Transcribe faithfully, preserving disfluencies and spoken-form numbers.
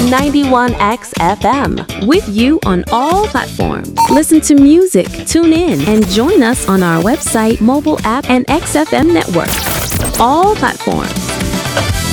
ninety-one X F M, with you on all platforms. Listen to music, tune in, and join us on our website, mobile app, and X F M network. All platforms.